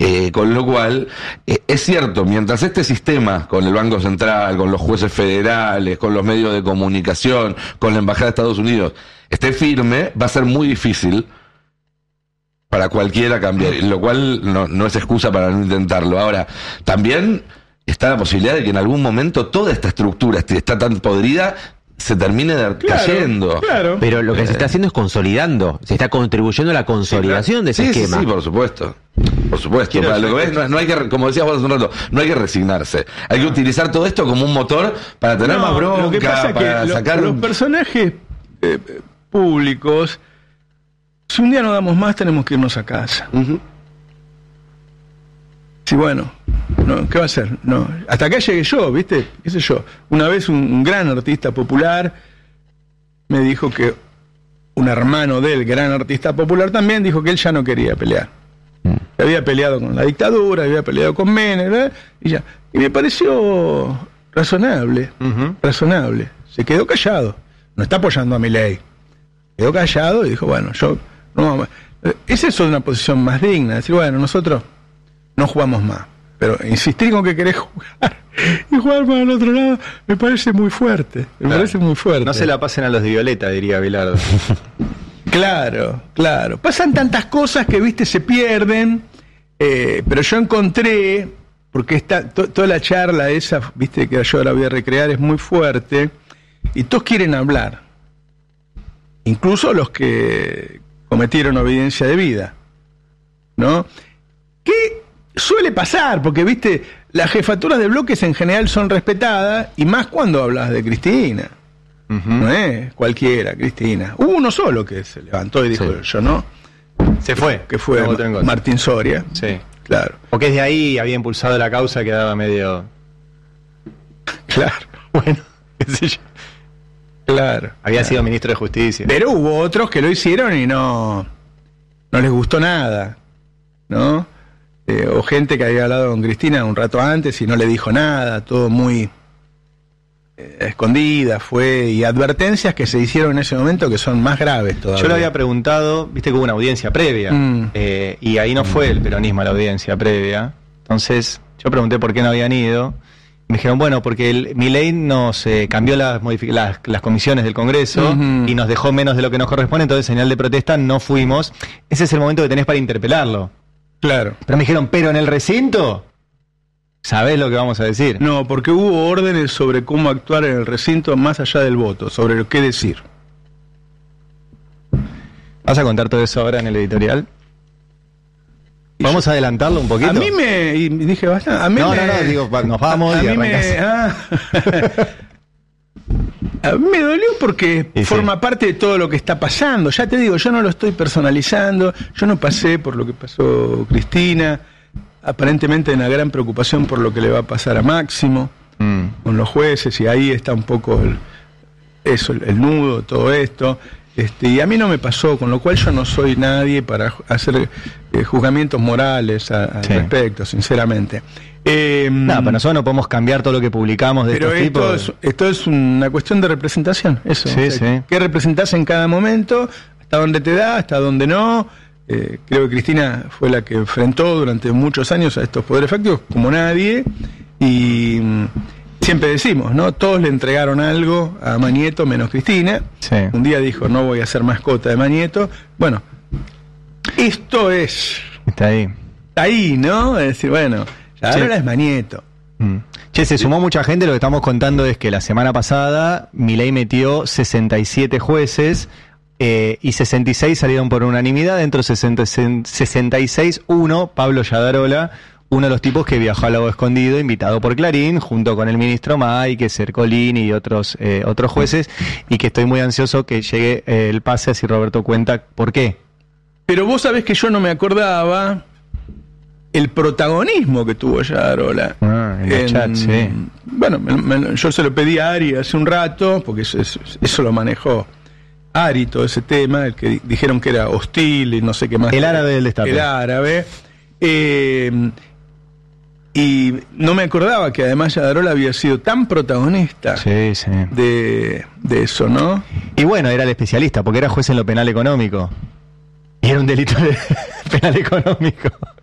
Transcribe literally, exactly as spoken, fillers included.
Eh, con lo cual, eh, es cierto, mientras este sistema, con el Banco Central, con los jueces federales, con los medios de comunicación, con la Embajada de Estados Unidos, esté firme, va a ser muy difícil para cualquiera cambiar, lo cual no, no es excusa para no intentarlo. Ahora, también está la posibilidad de que en algún momento toda esta estructura está tan podrida, se termine de claro, cayendo. Claro. Pero lo que eh, se está haciendo es consolidando, se está contribuyendo a la consolidación sí, de ese sí, esquema. Sí, sí, por supuesto. Por supuesto. Para lo que ves, no, no hay que, como decías vos hace un rato, no hay que resignarse. Hay que utilizar todo esto como un motor para tener no, más bronca, lo que pasa para es que sacar... Lo, los personajes eh, públicos, si un día no damos más, tenemos que irnos a casa. Uh-huh. Sí, bueno, no, ¿qué va a hacer? No, hasta acá llegué yo, ¿viste? ¿Qué sé yo? Una vez un, un gran artista popular me dijo que un hermano del gran artista popular también dijo que él ya no quería pelear. Mm. Había peleado con la dictadura, había peleado con Menem, ¿verdad? Y ya. Y me pareció razonable, uh-huh. razonable. Se quedó callado. No está apoyando a Milei. Quedó callado y dijo, bueno, yo... no, esa es una posición más digna. Decir, bueno, nosotros no jugamos más. Pero insistir con que querés jugar y jugar para el otro lado me parece muy fuerte. Me claro. parece muy fuerte. No se la pasen a los de Violeta, diría Bilardo. Claro, claro. Pasan tantas cosas que, viste, se pierden. Eh, pero yo encontré, porque esta, to, toda la charla esa, viste, que yo la voy a recrear, es muy fuerte. Y todos quieren hablar. Incluso los que cometieron obediencia debida. ¿No? ¿Qué suele pasar? Porque, viste, las jefaturas de bloques en general son respetadas, y más cuando hablas de Cristina. Uh-huh. No es cualquiera, Cristina. Hubo uno solo que se levantó y dijo, sí. yo no. Se fue. Que fue Ma- Martín Soria. Sí. Claro. Porque desde ahí había impulsado la causa, quedaba medio... Claro. Bueno, qué sé yo. Claro. Había claro. sido ministro de Justicia. Pero hubo otros que lo hicieron y no, no les gustó nada, ¿no? Eh, o gente que había hablado con Cristina un rato antes y no le dijo nada, todo muy eh, escondida fue, y advertencias que se hicieron en ese momento que son más graves todavía. Yo le había preguntado, viste que hubo una audiencia previa, mm. eh, y ahí no fue el peronismo a la audiencia previa. Entonces yo pregunté por qué no habían ido. Me dijeron, bueno, porque el, Milei nos eh, cambió las, modific- las, las comisiones del Congreso uh-huh. y nos dejó menos de lo que nos corresponde, entonces señal de protesta no fuimos. Ese es el momento que tenés para interpelarlo. Claro. Pero me dijeron, ¿pero en el recinto? ¿Sabés lo que vamos a decir? No, porque hubo órdenes sobre cómo actuar en el recinto más allá del voto, sobre lo que decir. ¿Vas a contar todo eso ahora en el editorial? ¿Vamos a adelantarlo un poquito? A mí me... Y dije, bastante... A mí no, me, no, no, digo, nos vamos a, y a mí me, ah, a mí me dolió porque y forma sí. parte de todo lo que está pasando. Ya te digo, yo no lo estoy personalizando, yo no pasé por lo que pasó Cristina, aparentemente hay una gran preocupación por lo que le va a pasar a Máximo, mm. con los jueces, y ahí está un poco el, eso, el, el nudo, todo esto. Este, y a mí no me pasó, con lo cual yo no soy nadie para hacer eh, juzgamientos morales al sí. respecto, sinceramente. Eh, no, pero nosotros no podemos cambiar todo lo que publicamos de pero estos esto tipos. Es, esto es una cuestión de representación, eso. Sí, o sea, sí. ¿qué representás en cada momento? ¿Hasta dónde te da? ¿Hasta dónde no? Eh, creo que Cristina fue la que enfrentó durante muchos años a estos poderes fácticos como nadie, y siempre decimos, ¿no? Todos le entregaron algo a Mañeto menos Cristina. Sí. Un día dijo, no voy a ser mascota de Mañeto. Bueno, esto es... Está ahí. Está ahí, ¿no? Es decir, bueno, ya sí. ahora es Mañeto. Mm. Che, se sumó mucha gente. Lo que estamos contando es que la semana pasada Milei metió sesenta y siete jueces eh, y sesenta y seis salieron por unanimidad. Dentro de sesenta y seis, uno, Pablo Yadarola, uno de los tipos que viajó al Lago Escondido, invitado por Clarín, junto con el ministro Maike, Cercolini y otros eh, otros jueces, y que estoy muy ansioso que llegue eh, el pase, así Roberto cuenta por qué. Pero vos sabés que yo no me acordaba el protagonismo que tuvo Yadarola. Ah, en el chat, sí. Bueno, me, me, yo se lo pedí a Ari hace un rato, porque eso, eso, eso lo manejó Ari, todo ese tema, el que dijeron que era hostil y no sé qué más. El árabe del destape. El árabe. Eh... Y no me acordaba que además Yadarola había sido tan protagonista sí, sí. De, de eso, ¿no? Y bueno, era el especialista, porque era juez en lo penal económico. Y era un delito de penal económico.